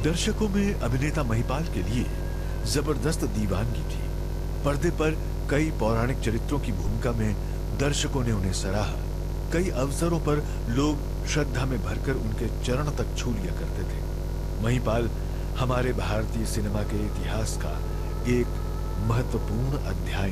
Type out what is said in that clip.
दर्शकों में अभिनेता महिपाल के लिए जबरदस्त दीवानगी थी। पर्दे पर कई पौराणिक चरित्रों की भूमिका में दर्शकों ने उन्हें सराहा। कई अवसरों पर लोग श्रद्धा में भरकर उनके चरण तक छू लिया करते थे। महिपाल हमारे भारतीय सिनेमा के इतिहास का एक महत्वपूर्ण अध्याय